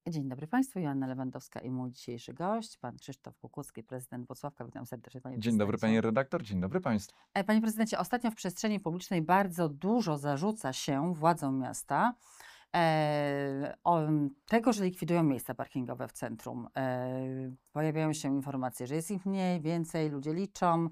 Dzień dobry Państwu, Joanna Lewandowska i mój dzisiejszy gość, pan Krzysztof Kukucki, prezydent Włocławka. Witam serdecznie, panie Dzień dobry, prezydencie. pani redaktor, dzień dobry państwu. Panie prezydencie, ostatnio w przestrzeni publicznej bardzo dużo zarzuca się władzom miasta tego, że likwidują miejsca parkingowe w centrum. Pojawiają się informacje, że jest ich mniej, więcej, ludzie liczą.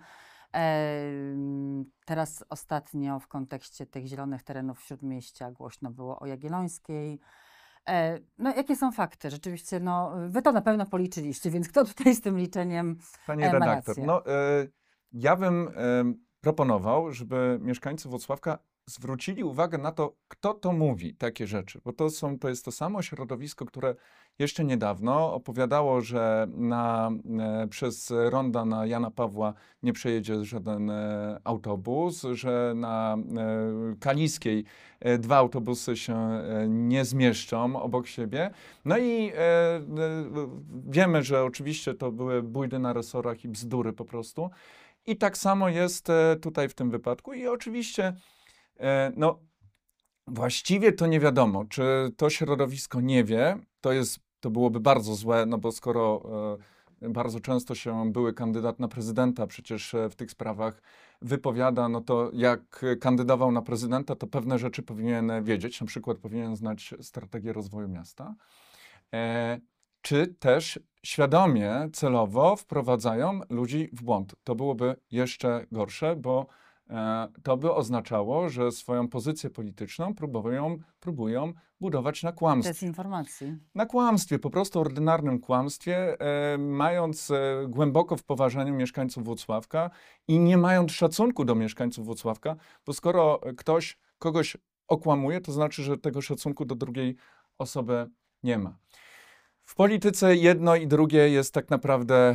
Teraz ostatnio w kontekście tych zielonych terenów w Śródmieścia głośno było o Jagiellońskiej. No, jakie są fakty? Rzeczywiście, no, wy to na pewno policzyliście, więc kto tutaj z tym liczeniem Pani ma redaktor, rację? ja bym proponował, żeby mieszkańcy Włocławka zwrócili uwagę na to, kto to mówi takie rzeczy, bo to jest to samo środowisko, które jeszcze niedawno opowiadało, że przez ronda na Jana Pawła nie przejedzie żaden autobus, że na Kaliskiej 2 autobusy się nie zmieszczą obok siebie. No i wiemy, że oczywiście to były bójdy na resorach i bzdury po prostu. I tak samo jest tutaj w tym wypadku. I oczywiście, no, właściwie to nie wiadomo, czy to środowisko nie wie, to byłoby bardzo złe, no bo skoro bardzo często się były kandydat na prezydenta przecież w tych sprawach wypowiada, no to jak kandydował na prezydenta, to pewne rzeczy powinien wiedzieć, na przykład powinien znać strategię rozwoju miasta. Czy też świadomie, celowo wprowadzają ludzi w błąd. To byłoby jeszcze gorsze, bo to by oznaczało, że swoją pozycję polityczną próbują budować na kłamstwie. Dezinformacji. Na kłamstwie, po prostu ordynarnym kłamstwie, mając głęboko w poważaniu mieszkańców Włocławka i nie mając szacunku do mieszkańców Włocławka, bo skoro ktoś kogoś okłamuje, to znaczy, że tego szacunku do drugiej osoby nie ma. W polityce jedno i drugie jest tak naprawdę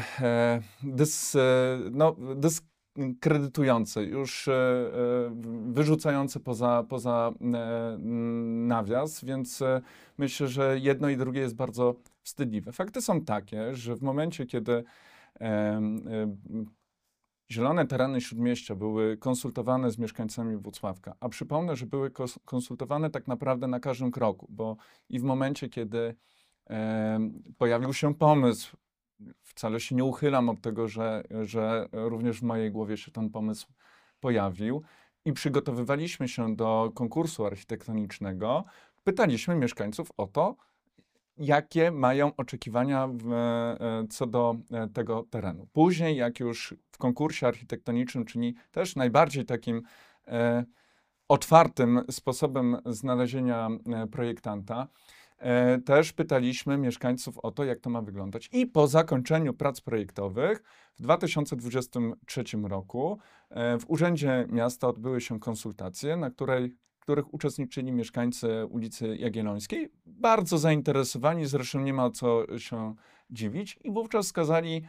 dyskredytujące, już wyrzucające poza nawias, więc myślę, że jedno i drugie jest bardzo wstydliwe. Fakty są takie, że w momencie, kiedy zielone tereny Śródmieścia były konsultowane z mieszkańcami Włocławka, a przypomnę, że były konsultowane tak naprawdę na każdym kroku, bo i w momencie, kiedy pojawił się pomysł, wcale się nie uchylam od tego, że również w mojej głowie się ten pomysł pojawił i przygotowywaliśmy się do konkursu architektonicznego, pytaliśmy mieszkańców o to, jakie mają oczekiwania co do tego terenu. Później, jak już w konkursie architektonicznym, czyli też najbardziej takim otwartym sposobem znalezienia projektanta, też pytaliśmy mieszkańców o to, jak to ma wyglądać. I po zakończeniu prac projektowych w 2023 roku w Urzędzie Miasta odbyły się konsultacje, na których uczestniczyli mieszkańcy ulicy Jagiellońskiej, bardzo zainteresowani, zresztą nie ma co się dziwić, i wówczas wskazali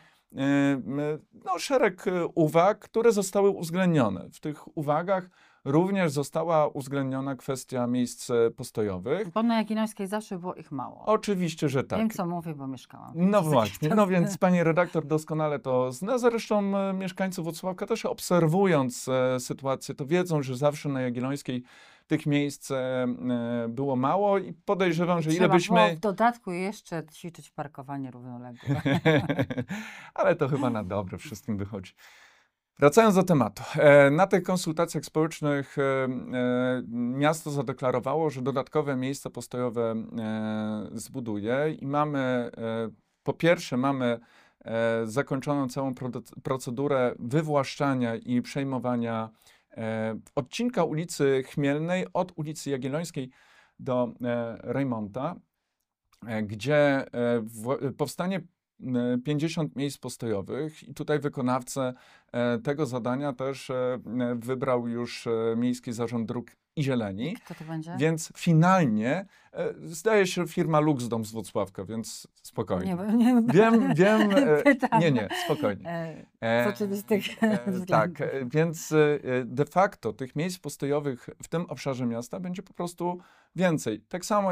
szereg uwag, które zostały uwzględnione. W tych uwagach również została uwzględniona kwestia miejsc postojowych. Bo na Jagiellońskiej zawsze było ich mało. Oczywiście, że tak. Wiem, co mówię, bo mieszkałam. No Przez jakiś właśnie, czas. no więc pani redaktor doskonale to zna. Zresztą mieszkańcy Włocławka też obserwując sytuację, to wiedzą, że zawsze na Jagiellońskiej tych miejsc było mało i podejrzewam, że ile Trzeba byśmy... było w dodatku jeszcze ćwiczyć parkowanie równoległe. Ale to chyba na dobre wszystkim wychodzi. Wracając do tematu. Na tych konsultacjach społecznych miasto zadeklarowało, że dodatkowe miejsca postojowe zbuduje i po pierwsze mamy zakończoną całą procedurę wywłaszczania i przejmowania odcinka ulicy Chmielnej od ulicy Jagiellońskiej do Rejmonta, gdzie powstanie 50 miejsc postojowych i tutaj wykonawcę tego zadania też wybrał już Miejski Zarząd Dróg i Zieleni. Kto to będzie? Więc finalnie zdaje się firma Luxdom z Włocławka, więc spokojnie. Pytam. Nie, spokojnie. Z oczywistych względów. Tak, więc de facto tych miejsc postojowych w tym obszarze miasta będzie po prostu więcej. Tak samo